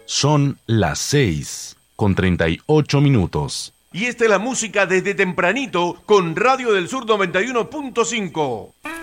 Son las 6:38. Y esta es la música desde tempranito con Radio del Sur 91.5.